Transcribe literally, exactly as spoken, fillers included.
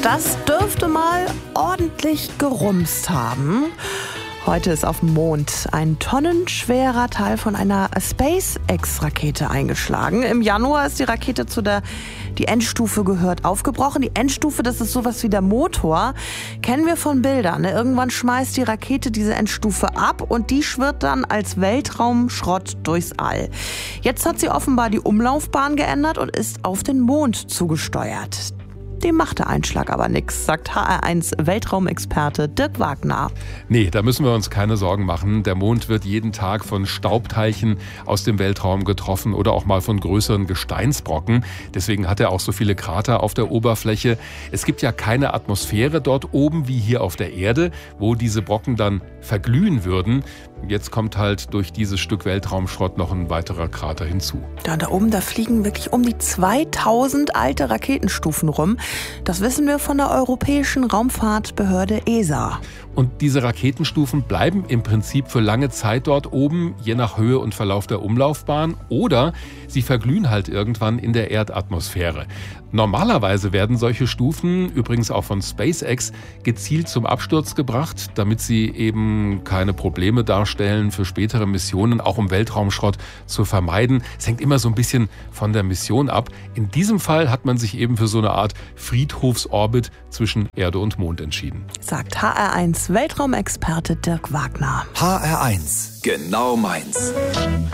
Das dürfte mal ordentlich gerumst haben. Heute ist auf dem Mond ein tonnenschwerer Teil von einer SpaceX-Rakete eingeschlagen. Im Januar ist die Rakete zu der, die Endstufe gehört, aufgebrochen. Die Endstufe, das ist sowas wie der Motor, kennen wir von Bildern. Ne? Irgendwann schmeißt die Rakete diese Endstufe ab und die schwirrt dann als Weltraumschrott durchs All. Jetzt hat sie offenbar die Umlaufbahn geändert und ist auf den Mond zugesteuert. Dem macht der Einschlag aber nichts, sagt H R eins Weltraumexperte Dirk Wagner. Nee, da müssen wir uns keine Sorgen machen. Der Mond wird jeden Tag von Staubteilchen aus dem Weltraum getroffen oder auch mal von größeren Gesteinsbrocken. Deswegen hat er auch so viele Krater auf der Oberfläche. Es gibt ja keine Atmosphäre dort oben wie hier auf der Erde, wo diese Brocken dann verglühen würden. Jetzt kommt halt durch dieses Stück Weltraumschrott noch ein weiterer Krater hinzu. Da, da oben, da fliegen wirklich um die zweitausend alte Raketenstufen rum. Das wissen wir von der Europäischen Raumfahrtbehörde E S A. Und diese Raketenstufen bleiben im Prinzip für lange Zeit dort oben, je nach Höhe und Verlauf der Umlaufbahn. Oder sie verglühen halt irgendwann in der Erdatmosphäre. Normalerweise werden solche Stufen, übrigens auch von SpaceX, gezielt zum Absturz gebracht, damit sie eben keine Probleme darstellen für spätere Missionen, auch um Weltraumschrott zu vermeiden. Es hängt immer so ein bisschen von der Mission ab. In diesem Fall hat man sich eben für so eine Art Friedhofsorbit zwischen Erde und Mond entschieden. Sagt H R eins Weltraumexperte Dirk Wagner. H R eins, genau meins.